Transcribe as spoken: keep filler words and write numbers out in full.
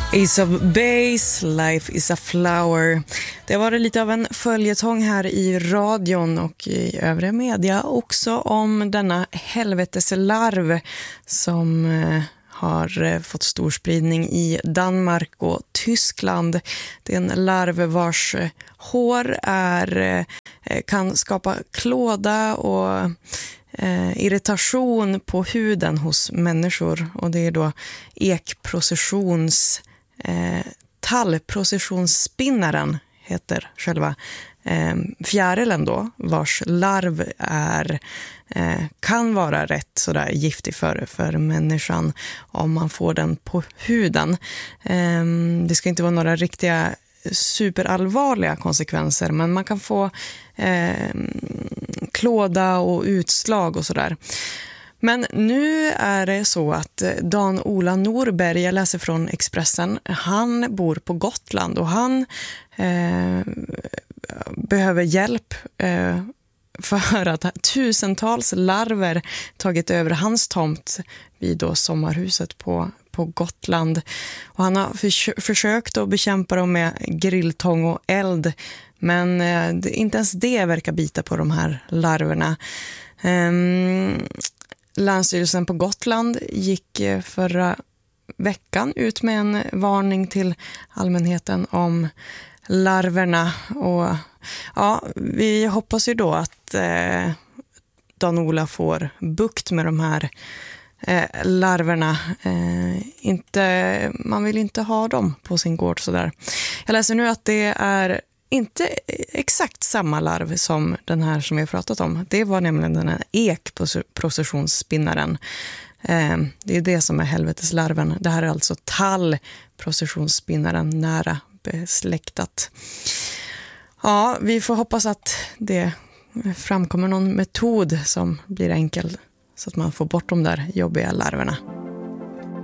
Ace of Base, Life is a flower. Det var lite av en följetong här i radion och i övriga media också om denna helveteslarv som eh, har fått stor spridning i Danmark och Tyskland. Det är en larv vars hår är, kan skapa klåda och eh, irritation på huden hos människor. Och det är då ekprocessions eh, tallprocessionsspinnaren heter själva eh, fjärilen då, vars larv är eh, kan vara rätt sådär giftig för, för människan om man får den på huden. Eh, det ska inte vara några riktiga superallvarliga konsekvenser, men man kan få eh, klåda och utslag och sådär. Men nu är det så att Dan-Ola Norberg, jag läser från Expressen, han bor på Gotland och han eh, behöver hjälp eh, för att tusentals larver tagit över hans tomt vid då sommarhuset på, på Gotland. Och han har för, försökt att bekämpa dem med grilltång och eld, men eh, inte ens det verkar bita på de här larverna. Ehm, Länsstyrelsen på Gotland gick förra veckan ut med en varning till allmänheten om larverna. Och ja, vi hoppas ju då att eh, Dan-Ola får bukt med de här eh, larverna. Eh, inte, man vill inte ha dem på sin gård sådär. Jag läser nu att det är inte exakt samma larv som den här som vi har pratat om. Det var nämligen den här ekprocessionsspinnaren. Eh, det är det som är helveteslarven. Det här är alltså tallprocessionsspinnaren, nära besläktat. Ja, vi får hoppas att det framkommer någon metod som blir enkel så att man får bort de där jobbiga larverna.